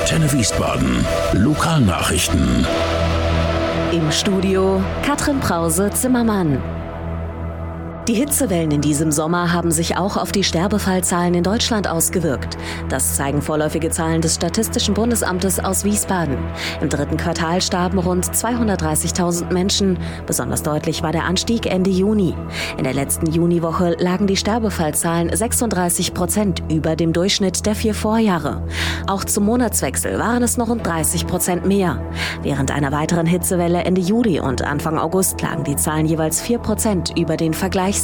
Antenne Wiesbaden. Lokalnachrichten. Im Studio Katrin Brause-Zimmermann. Die Hitzewellen in diesem Sommer haben sich auch auf die Sterbefallzahlen in Deutschland ausgewirkt. Das zeigen vorläufige Zahlen des Statistischen Bundesamtes aus Wiesbaden. Im 3. Quartal starben rund 230.000 Menschen. Besonders deutlich war der Anstieg Ende Juni. In der letzten Juniwoche lagen die Sterbefallzahlen 36% über dem Durchschnitt der 4 Vorjahre. Auch zum Monatswechsel waren es noch rund 30% mehr. Während einer weiteren Hitzewelle Ende Juli und Anfang August lagen die Zahlen jeweils 4% über den Vergleichswerten.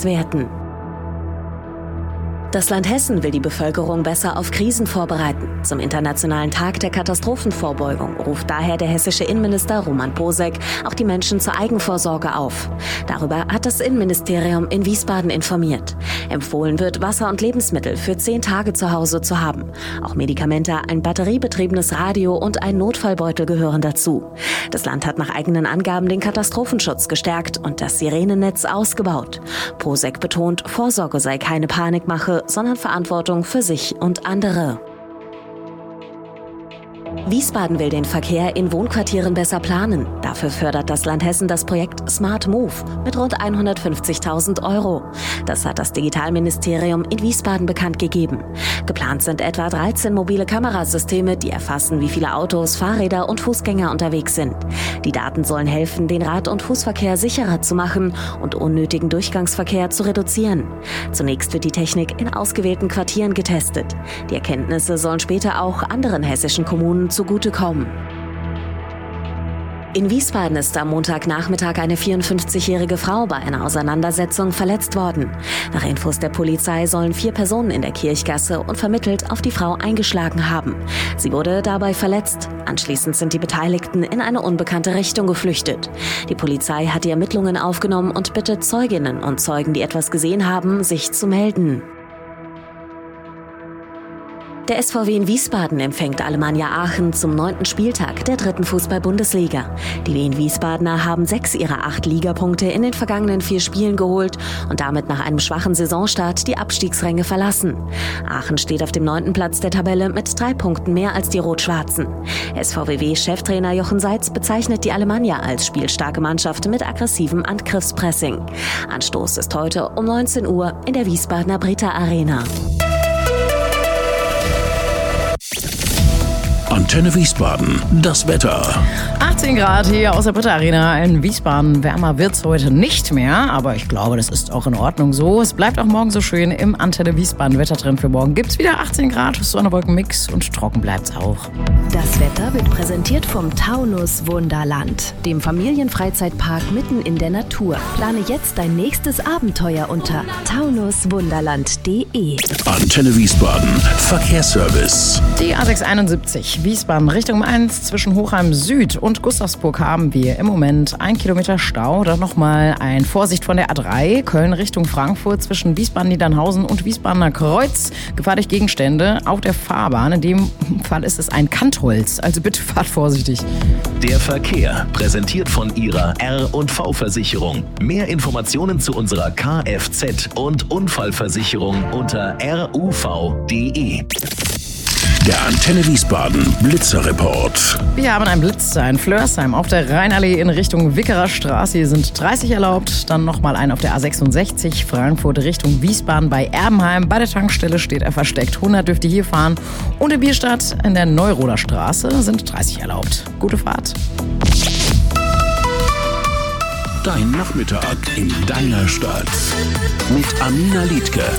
Das Land Hessen will die Bevölkerung besser auf Krisen vorbereiten. Zum Internationalen Tag der Katastrophenvorbeugung ruft daher der hessische Innenminister Roman Posek auch die Menschen zur Eigenvorsorge auf. Darüber hat das Innenministerium in Wiesbaden informiert. Empfohlen wird, Wasser und Lebensmittel für 10 Tage zu Hause zu haben. Auch Medikamente, ein batteriebetriebenes Radio und ein Notfallbeutel gehören dazu. Das Land hat nach eigenen Angaben den Katastrophenschutz gestärkt und das Sirenennetz ausgebaut. Posek betont, Vorsorge sei keine Panikmache, sondern Verantwortung für sich und andere. Wiesbaden will den Verkehr in Wohnquartieren besser planen. Dafür fördert das Land Hessen das Projekt Smart Move mit rund 150.000 €. Das hat das Digitalministerium in Wiesbaden bekannt gegeben. Geplant sind etwa 13 mobile Kamerasysteme, die erfassen, wie viele Autos, Fahrräder und Fußgänger unterwegs sind. Die Daten sollen helfen, den Rad- und Fußverkehr sicherer zu machen und unnötigen Durchgangsverkehr zu reduzieren. Zunächst wird die Technik in ausgewählten Quartieren getestet. Die Erkenntnisse sollen später auch anderen hessischen Kommunen zugutekommen. In Wiesbaden ist am Montagnachmittag eine 54-jährige Frau bei einer Auseinandersetzung verletzt worden. Nach Infos der Polizei sollen 4 Personen in der Kirchgasse unvermittelt auf die Frau eingeschlagen haben. Sie wurde dabei verletzt. Anschließend sind die Beteiligten in eine unbekannte Richtung geflüchtet. Die Polizei hat die Ermittlungen aufgenommen und bittet Zeuginnen und Zeugen, die etwas gesehen haben, sich zu melden. Der SVW in Wiesbaden empfängt Alemannia Aachen zum 9. Spieltag der 3. Fußball-Bundesliga. Die Wien-Wiesbadener haben 6 ihrer 8 Ligapunkte in den vergangenen 4 Spielen geholt und damit nach einem schwachen Saisonstart die Abstiegsränge verlassen. Aachen steht auf dem 9. Platz der Tabelle mit 3 Punkten mehr als die Rot-Schwarzen. SVW-Cheftrainer Jochen Seitz bezeichnet die Alemannia als spielstarke Mannschaft mit aggressivem Angriffspressing. Anstoß ist heute um 19 Uhr in der Wiesbadener Brita Arena. Antenne Wiesbaden, das Wetter. 18 Grad hier aus der Brita Arena in Wiesbaden. Wärmer wird's heute nicht mehr, aber ich glaube, das ist auch in Ordnung so. Es bleibt auch morgen so schön im Antenne Wiesbaden Wettertrend für morgen. Gibt's wieder 18 Grad, Sonne-Wolken-Mix und trocken bleibt's auch. Das Wetter wird präsentiert vom Taunus Wunderland, dem Familienfreizeitpark mitten in der Natur. Plane jetzt dein nächstes Abenteuer unter taunuswunderland.de. Antenne Wiesbaden, Verkehrsservice. Die A671 Wiesbaden Richtung 1 zwischen Hochheim Süd und Gustavsburg haben wir im Moment 1 Kilometer Stau. Dann nochmal ein Vorsicht von der A3 Köln Richtung Frankfurt zwischen Wiesbaden-Niedernhausen und Wiesbadener Kreuz. Gefährlich Gegenstände auf der Fahrbahn. In dem Fall ist es ein Kantholz. Also bitte fahrt vorsichtig. Der Verkehr präsentiert von Ihrer R&V-Versicherung. Mehr Informationen zu unserer Kfz- und Unfallversicherung unter ruv.de. Der Antenne Wiesbaden Blitzerreport. Wir haben einen Blitz, ein Flörsheim auf der Rheinallee in Richtung Wickerer Straße. Hier sind 30 erlaubt. Dann nochmal einen auf der A66 Frankfurt Richtung Wiesbaden bei Erbenheim. Bei der Tankstelle steht er versteckt. 100 dürft ihr hier fahren. Und in Bierstadt in der Neuroder Straße sind 30 erlaubt. Gute Fahrt. Dein Nachmittag in deiner Stadt. Mit Amina Liedke.